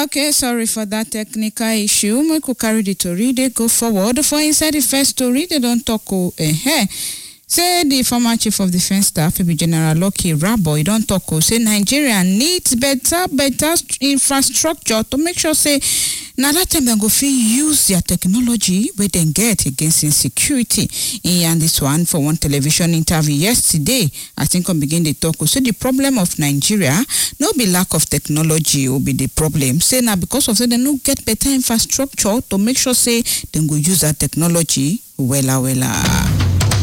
Okay, sorry for that technical issue. We could carry the story, they go forward. For inside the first story, they don't talk. Say the former chief of defense staff, General Lucky Rabo, don't talk. Say Nigeria needs better infrastructure to make sure say now that time they go use their technology where they get against insecurity. And this one for one television interview yesterday, I think I begin the talk. So the problem of Nigeria, no be lack of technology will be the problem. Say now because of that they no get better infrastructure to make sure say they go use that technology wella.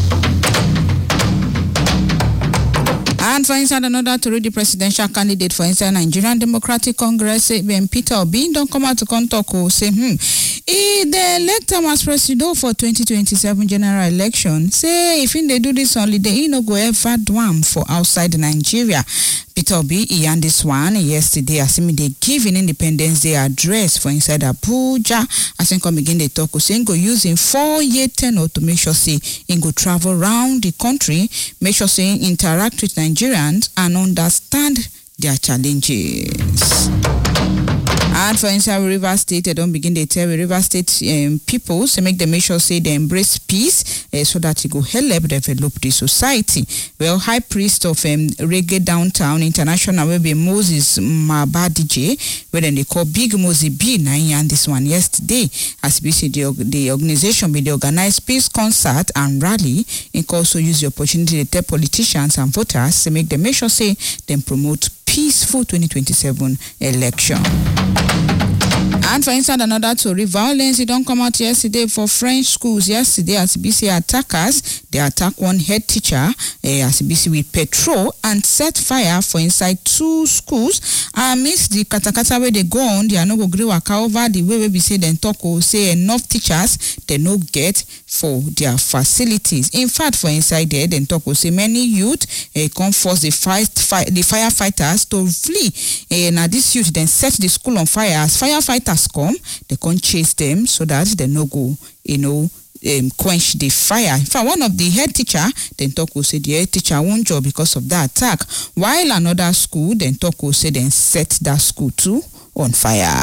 And for inside another to read the presidential candidate for inside Nigerian Democratic Congress, Peter Obi don't come out to talk say they elect him as president for 2027 general election. Say if they do this only, they no go ever do am for outside Nigeria. Peter Obi and this one yesterday as they give an Independence Day address for inside Abuja. I think come begin they talk saying go using 4-year tenure to make sure say he go travel around the country, make sure say interact with Nigerians and understand their challenges. And for inside River State, they don't begin to tell River State people to make them make sure say they embrace peace so that it go help develop the society. Well, High Priest of Reggae Downtown International will be Moses Mabadije, where then they call Big Mosey B. And this one yesterday, as we see the organization will organize peace concert and rally, and also use the opportunity to tell politicians and voters to make them make sure say them promote peaceful 2027 election. And for instance, another story, violence, it don't come out yesterday for French schools. Yesterday, as BC attackers, they attack one head teacher, as BC with petrol and set fire for inside 2 schools. Amidst the katakata where they go on, they are not going to waka over the way we say then talk or say enough teachers they no get for their facilities. In fact, for inside there, then talk or say many youth come force the firefighters to flee. Now this youth then set the school on fire. As firefighters come, they can't chase them so that they no go, quench the fire. In fact, one of the head teacher then talk will say the head teacher won't job because of that attack, while another school then talk will say then set that school too on fire.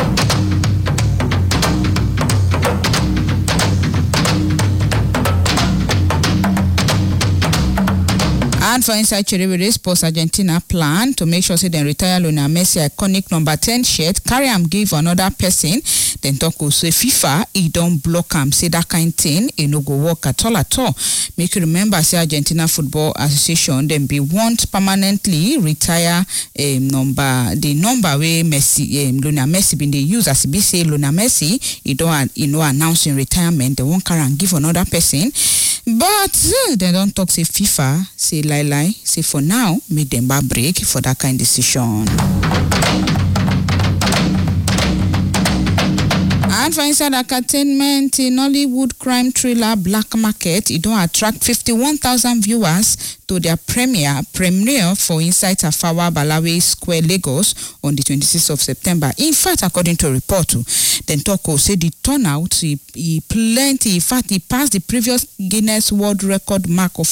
And for inside Chiribiri Sports, Argentina plan to make sure say they retire Lionel Messi iconic number 10 shirt, carry him give another person. Then talk say FIFA, he don't block him, say that kind thing, he no go work at all. Make you remember, say Argentina Football Association, then be want permanently retire the number where Messi, Lionel Messi been they use as be say Lionel Messi, he don't announcing retirement, they won't carry and give another person. But they don't talk say FIFA, say lie, say for now, make them back break for that kind of decision. And for inside entertainment, in Hollywood crime thriller Black Market, it don't attract 51,000 viewers to their premiere for Inside Tafawa Balawe Square, Lagos on the 26th of September. In fact, according to a report, then Toko said the turnout he plenty. In fact, he passed the previous Guinness World Record mark of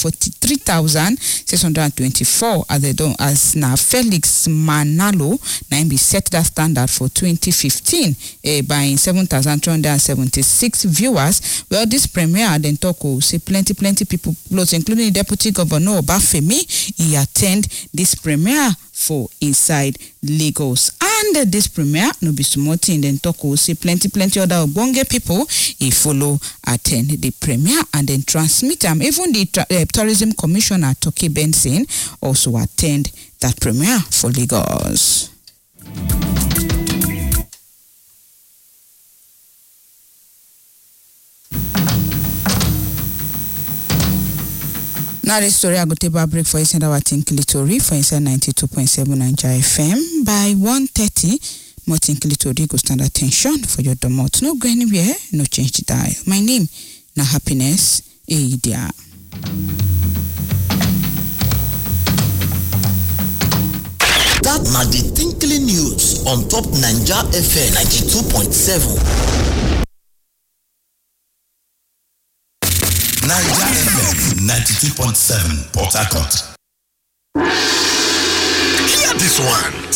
43,624 as now Felix Manalo now be set that standard for 2015 by 7,276 viewers. Well, this premiere then Toko say plenty people plus including the Deputy Governor Obafemi, he attend this premiere for Inside Lagos. And this premiere no be small thing, then talk say plenty other Obonge people he follow attend the premiere and then transmit them. Even the tourism commissioner Toki Benson also attend that premiere for Lagos. Now the story I go take a break for inside our Tinkilitori for inside 92.7 Nigeria FM. By 1:30, more Tinkilitori go stand attention for your domot. No go anywhere, no change the dial. My name na Happiness Eidia. That na the Tinkling News on top Nigeria FM 92.7. Nigeria FM 92.7 Port Harcourt. Hear this one.